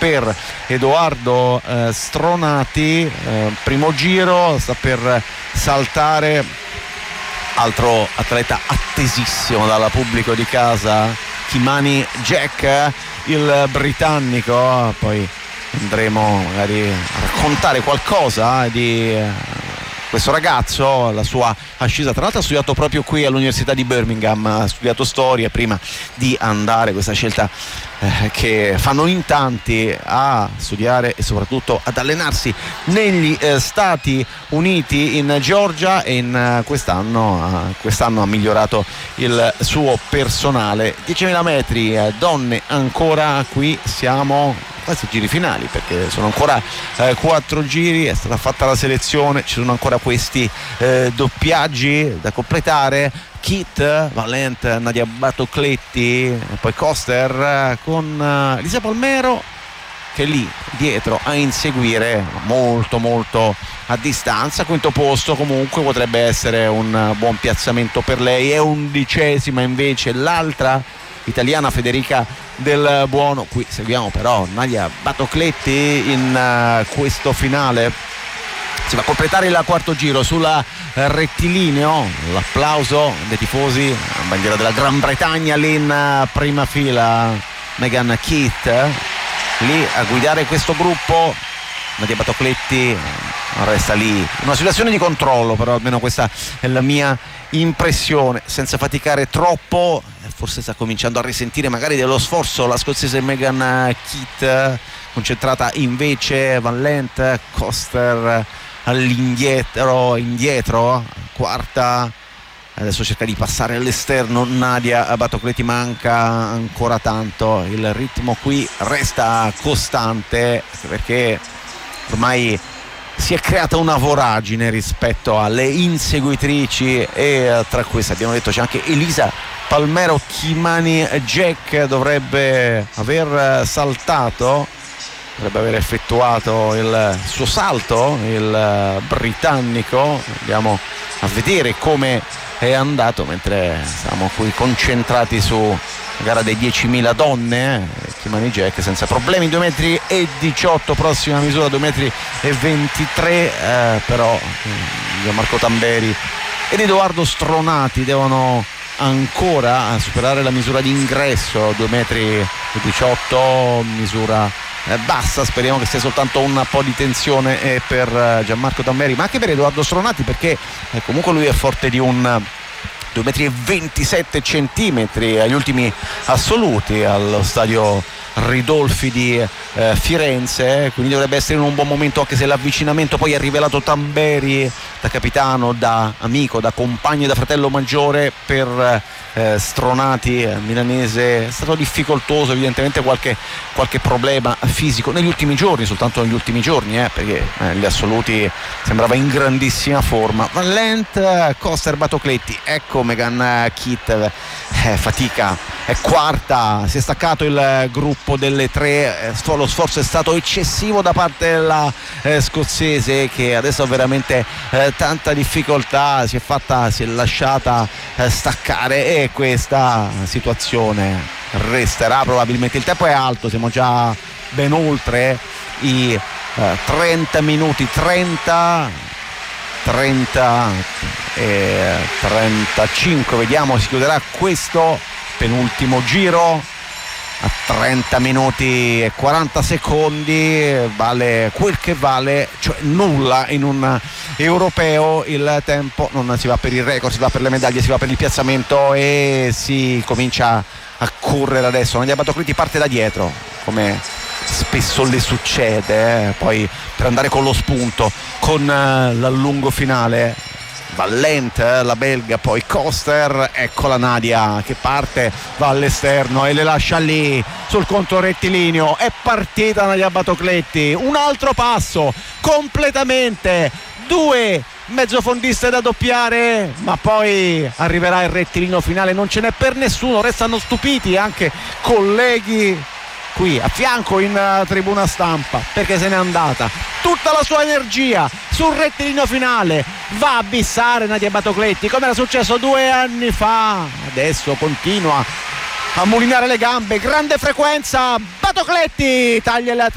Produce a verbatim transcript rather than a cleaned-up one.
per Edoardo eh, Stronati, eh, primo giro, sta per saltare, altro atleta attesissimo dal pubblico di casa, Kimani Jack, il britannico. Poi andremo magari a raccontare qualcosa di questo ragazzo, la sua ascesa. Tra l'altro ha studiato proprio qui all'Università di Birmingham, ha studiato storia prima di andare, questa scelta eh, che fanno in tanti, a studiare e soprattutto ad allenarsi negli eh, Stati Uniti, in Georgia, e in eh, quest'anno, eh, quest'anno ha migliorato il suo personale. diecimila metri, eh, donne ancora, qui siamo quasi giri finali, perché sono ancora eh, quattro giri, è stata fatta la selezione, ci sono ancora questi eh, doppiaggi da completare. Kit, Valent, Nadia Batocletti, poi Koster eh, con eh, Elisa Palmero, che è lì dietro a inseguire molto molto a distanza. Quinto posto comunque potrebbe essere un buon piazzamento per lei. È undicesima invece l'altra italiana, Federica Del Buono. Qui seguiamo però Nadia Batocletti in uh, questo finale. Si va a completare il quarto giro sul rettilineo, l'applauso dei tifosi, la bandiera della Gran Bretagna lì in prima fila. Megan Keith lì a guidare questo gruppo. Nadia Batocletti resta lì, una situazione di controllo, però almeno questa è la mia impressione, senza faticare troppo. Forse sta cominciando a risentire magari dello sforzo la scozzese Megan Keith, concentrata invece Van Lent. Koster all'indietro, indietro, quarta, adesso cerca di passare all'esterno Nadia Batocletti, manca ancora tanto, il ritmo qui resta costante perché ormai si è creata una voragine rispetto alle inseguitrici, e tra queste abbiamo detto c'è anche Elisa Palmero. Kimani Jack dovrebbe aver saltato, dovrebbe aver effettuato il suo salto, il britannico. Andiamo a vedere come è andato mentre siamo qui concentrati su gara dei diecimila donne. Kimani Jack senza problemi, due metri e diciotto, prossima misura due metri e ventitré, eh, però Gianmarco Tamberi ed Edoardo Stronati devono ancora superare la misura di ingresso, due metri e diciotto, misura eh, bassa. Speriamo che sia soltanto un po' di tensione eh, per eh, Gianmarco Tamberi, ma anche per Edoardo Stronati, perché eh, comunque lui è forte di un due metri e ventisette centimetri agli ultimi assoluti allo stadio Ridolfi di eh, Firenze, quindi dovrebbe essere in un buon momento, anche se l'avvicinamento poi ha rivelato Tamberi da capitano, da amico, da compagno e da fratello maggiore per eh, Stronati, eh, milanese. È stato difficoltoso, evidentemente qualche, qualche problema fisico negli ultimi giorni, soltanto negli ultimi giorni, eh, perché eh, gli assoluti sembrava in grandissima forma. Valent, Koster, Batocletti, ecco Megan Keith, eh, fatica, è quarta, si è staccato il gruppo delle tre, eh, lo sforzo è stato eccessivo da parte della eh, scozzese, che adesso ha veramente eh, tanta difficoltà, si è fatta, si è lasciata eh, staccare, e questa situazione resterà probabilmente. Il tempo è alto, siamo già ben oltre i eh, trenta minuti, trenta trenta e trentacinque, vediamo, si chiuderà questo penultimo giro a trenta minuti e quaranta secondi, vale quel che vale, cioè nulla in un europeo. Il tempo non si va per il record, si va per le medaglie, si va per il piazzamento, e si comincia a correre adesso. Nadia Batocletti parte da dietro, come spesso le succede, eh. Poi per andare con lo spunto, con uh, l'allungo finale, Valent, eh, la belga, poi Koster, ecco la Nadia che parte, va all'esterno e le lascia lì sul conto rettilineo. È partita Nadia Batocletti, un altro passo completamente, due mezzofondiste da doppiare, ma poi arriverà il rettilineo finale, non ce n'è per nessuno, restano stupiti anche colleghi qui a fianco in uh, tribuna stampa, perché se n'è andata tutta la sua energia sul rettilineo finale, va a bissare Nadia Batocletti come era successo due anni fa, adesso continua a mulinare le gambe, grande frequenza, Batocletti taglia la